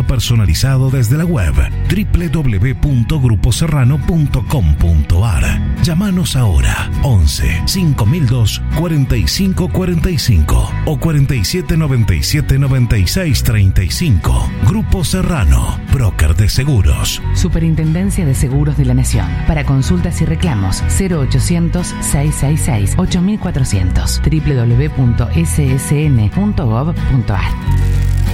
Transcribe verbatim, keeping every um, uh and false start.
personalizado desde la web doble u doble u doble u punto grupo serrano punto com punto a r. Llámanos ahora once, cinco mil dos, cuarenta y cinco cuarenta y cinco o cuarenta y siete noventa y siete noventa y seis treinta y cinco. Grupo Serrano, broker de seguros. Superintendencia de Seguros de la Nación. Para consultas y reclamos cero ochocientos, seiscientos sesenta y seis, ocho mil cuatrocientos. doble u doble u doble u punto s s n punto gov punto a r.